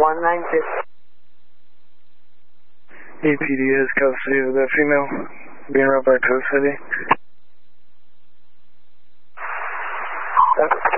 196. EPD has custody of that female being run by Coast City. Okay.